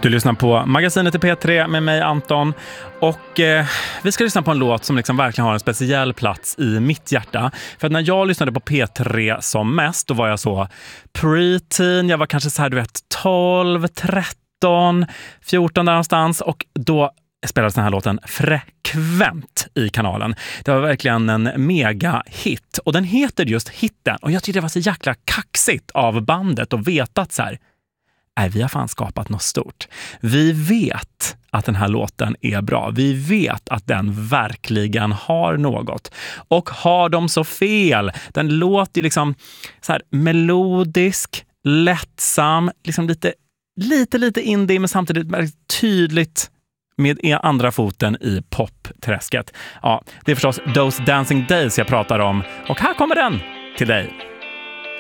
Du lyssnar på Magasinet i P3 med mig Anton och vi ska lyssna på en låt som liksom verkligen har en speciell plats i mitt hjärta. För att när jag lyssnade på P3 som mest, då var jag så preteen, jag var kanske så här, du vet, 12, 13, 14 där någonstans, och då spelades den här låten frekvent i kanalen. Det var verkligen en mega hit, och den heter just Hitten, och jag tyckte det var så jäkla kaxigt av bandet att veta att så här, vi har fan skapat något stort. Vi vet att den här låten är bra. Vi vet att den verkligen har något. Och har de så fel? Den låter liksom så här melodisk, lättsam, liksom lite indie, men samtidigt tydligt med andra foten i popträsket. Ja, det är förstås Those Dancing Days jag pratar om. Och här kommer den till dig.